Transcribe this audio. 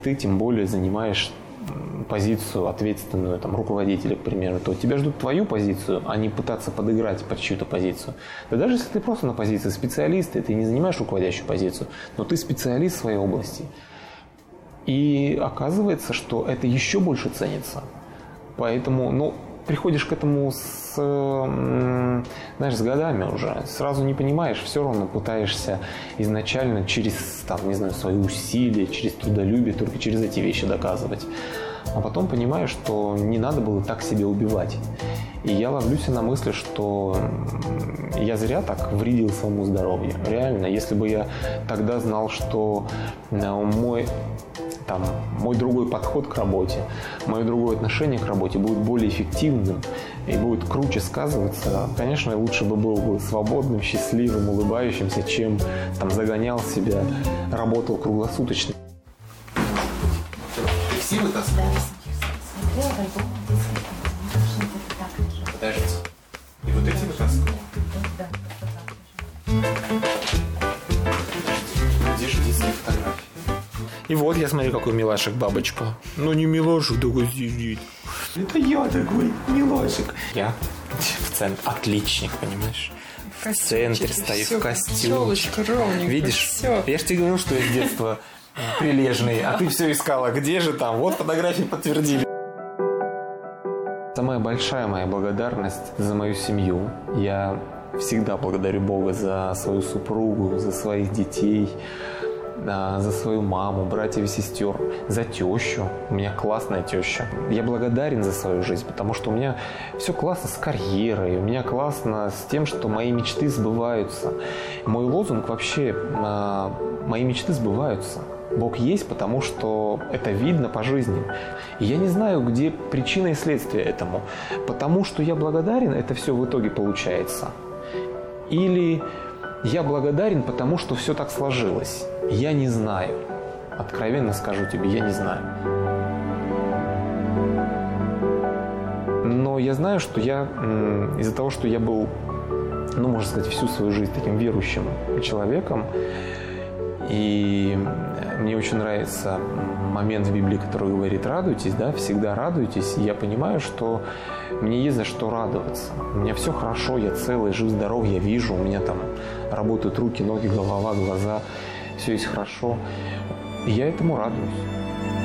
Ты тем более занимаешь позицию ответственную, там, руководителя, к примеру, то тебя ждут твою позицию, а не пытаться подыграть под чью-то позицию. Да даже если ты просто на позиции специалиста, ты не занимаешь руководящую позицию, но ты специалист в своей области. И оказывается, что это еще больше ценится. Поэтому, приходишь к этому с годами уже. Сразу не понимаешь, все равно пытаешься изначально через, свои усилия, через трудолюбие, только через эти вещи доказывать. А потом понимаешь, что не надо было так себя убивать. И я ловлюсь на мысли, что я зря так вредил своему здоровью. Реально, если бы я тогда знал, что мой другой подход к работе, мое другое отношение к работе будет более эффективным и будет круче сказываться, конечно, лучше бы был бы свободным, счастливым, улыбающимся, чем загонял себя, работал круглосуточно. Все вытаскивал? Подождите. И вот эти вытаскивал? Да. Где же детские фотографии? И вот я смотрю, какой милашек бабочка. Ну не милашек, такой сидит. Это я такой милашек. Я в центре. Отличник, понимаешь? В центре стою, в костюмчике. Видишь? Все. Я же тебе говорил, что я с детства прилежный, а ты все искала. Где же там? Вот фотографии подтвердили. Самая большая моя благодарность за мою семью. Я всегда благодарю Бога за свою супругу, за своих детей, за свою маму, братьев и сестер, за тещу. У меня классная теща. Я благодарен за свою жизнь, потому что у меня все классно с карьерой, у меня классно с тем, что мои мечты сбываются. Мой лозунг вообще «Мои мечты сбываются». Бог есть, потому что это видно по жизни. И я не знаю, где причина и следствие этому. Потому что я благодарен, это все в итоге получается. Или я благодарен, потому что все так сложилось. Я не знаю. Откровенно скажу тебе, я не знаю. Но я знаю, что я из-за того, что я был, можно сказать, всю свою жизнь таким верующим человеком, и мне очень нравится момент в Библии, который говорит: радуйтесь, да, всегда радуйтесь. И я понимаю, что мне есть за что радоваться. У меня все хорошо, я целый, жив, здоров, я вижу, у меня там работают руки, ноги, голова, глаза, все есть хорошо. И я этому радуюсь.